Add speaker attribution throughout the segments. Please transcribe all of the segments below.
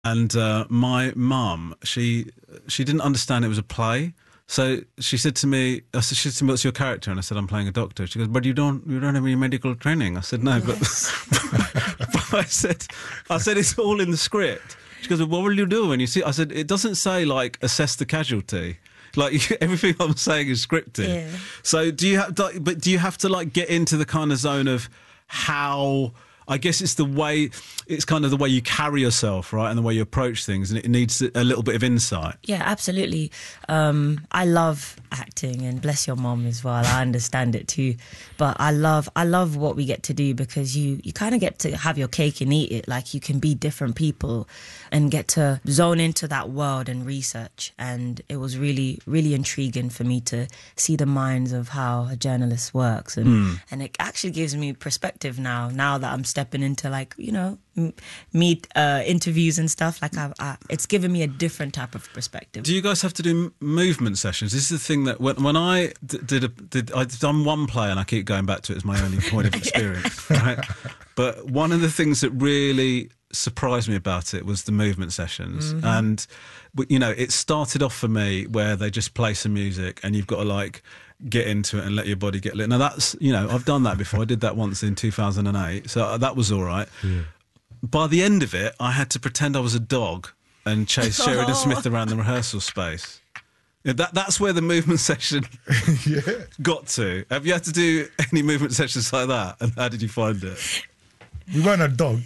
Speaker 1: And my mum, she didn't understand it was a play. So she said to me, "What's your character?" And I said, "I'm playing a doctor." She goes, "But you don't have any medical training." I said, "No,
Speaker 2: Yes.
Speaker 1: but I said it's all in the script." She goes, "Well, what will you do when you see?" I said, "It doesn't say like assess the casualty. Like everything I'm saying is scripted."
Speaker 2: Yeah.
Speaker 1: So do you have to like get into the kind of zone of how? I guess it's kind of the way you carry yourself, right, and the way you approach things, and it needs a little bit of insight.
Speaker 2: Yeah, absolutely. I love acting, and bless your mom as well. I understand it too, but I love what we get to do, because you kind of get to have your cake and eat it. Like, you can be different people and get to zone into that world and research. And it was really, really intriguing for me to see the minds of how a journalist works, and it actually gives me perspective now that I'm stepping into, like, you know, meet interviews and stuff. Like, it's given me a different type of perspective.
Speaker 1: Do you guys have to do movement sessions? This is the thing that when I I've done one play, and I keep going back to it as my only point of experience, right? But one of the things that really surprised me about it was the movement sessions. And, you know, it started off for me where they just play some music and you've got to like get into it and let your body get lit. Now that's, you know, I've done that before. I did that once in 2008, so that was all right. Yeah. By the end of it, I had to pretend I was a dog and chase Sheridan Smith around the rehearsal space. Yeah, that's where the movement session got to. Have you had to do any movement sessions like that? And how did you find it?
Speaker 3: We weren't a dog,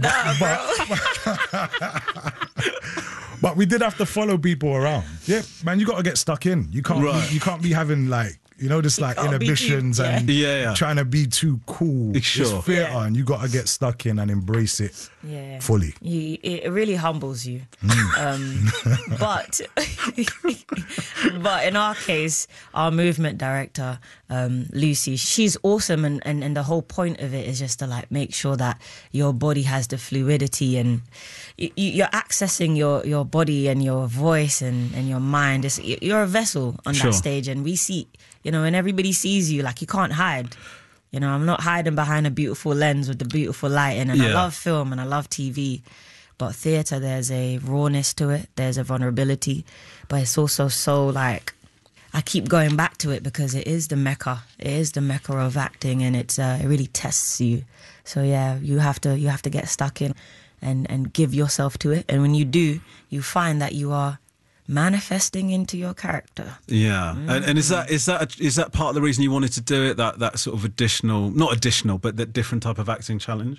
Speaker 3: but we did have to follow people around. Yeah, man, you got to get stuck in. You can't be having like, you know, just like inhibitions and trying to be too cool.
Speaker 1: Sure.
Speaker 3: It's theatre, and you got to get stuck in and embrace it fully.
Speaker 2: It really humbles you. But in our case, our movement director, Lucy, she's awesome, and the whole point of it is just to like make sure that your body has the fluidity, and you're accessing your body and your voice and your mind. You're a vessel on that stage, and we see, you know, and everybody sees you, like, you can't hide. You know, I'm not hiding behind a beautiful lens with the beautiful lighting, and I love film and I love TV, but theatre, there's a rawness to it, there's a vulnerability, but it's also so, like, I keep going back to it because it is the mecca. It is the mecca of acting, and it really tests you. So yeah, you have to get stuck in and give yourself to it, and when you do, you find that you are manifesting into your character.
Speaker 1: Yeah. And is that part of the reason you wanted to do it, that sort of but that different type of acting challenge?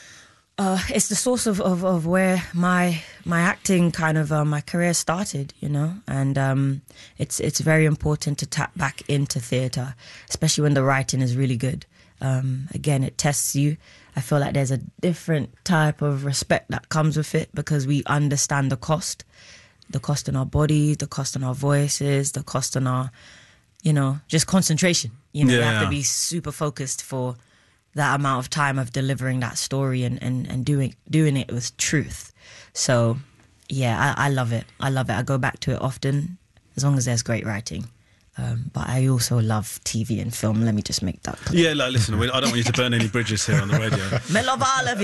Speaker 2: It's the source of where my acting kind of my career started, you know, and it's very important to tap back into theatre, especially when the writing is really good. Again, it tests you. I feel like there's a different type of respect that comes with it, because we understand the cost in our bodies, the cost in our voices, the cost in our, you know, just concentration. You know, you have to be super focused for that amount of time of delivering that story and doing it with truth. So, yeah, I love it. I go back to it often, as long as there's great writing. But I also love TV and film. Let me just make that clear.
Speaker 1: Yeah, like, listen, I don't want you to burn any bridges here on the radio.
Speaker 2: I love all of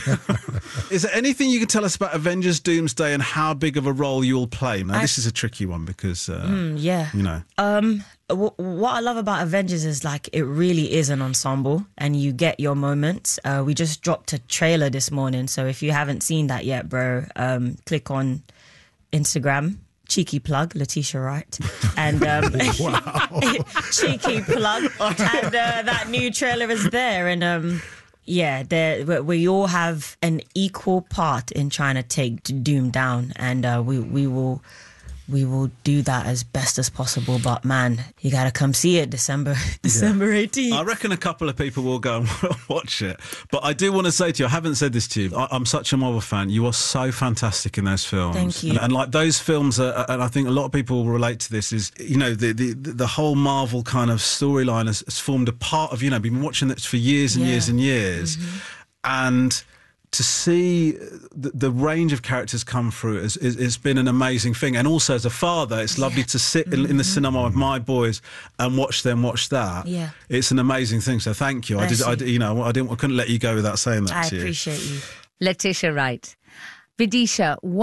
Speaker 2: it.
Speaker 1: Is there anything you can tell us about Avengers Doomsday and how big of a role you'll play? Now, this is a tricky one because, you know.
Speaker 2: What I love about Avengers is, like, it really is an ensemble and you get your moments. We just dropped a trailer this morning, so if you haven't seen that yet, bro, click on Instagram. Cheeky plug, Letitia Wright, and cheeky plug, and that new trailer is there, and we all have an equal part in trying to take Doom down, and we will do that as best as possible. But man, you gotta come see it December 18th.
Speaker 1: I reckon a couple of people will go and watch it. But I do want to say to you, I haven't said this to you, I'm such a Marvel fan. You are so fantastic in those films.
Speaker 2: Thank you.
Speaker 1: And like those films are, and I think a lot of people will relate to this, is, you know, the whole Marvel kind of storyline has formed a part of, you know, been watching this for years and years and years. And to see the range of characters come through it's been an amazing thing. And also as a father, it's lovely to sit in the cinema with my boys and watch them watch that.
Speaker 2: Yeah.
Speaker 1: It's an amazing thing. So thank you. I couldn't let you go without saying that to you.
Speaker 2: I appreciate you.
Speaker 4: Letitia Wright. Vidisha,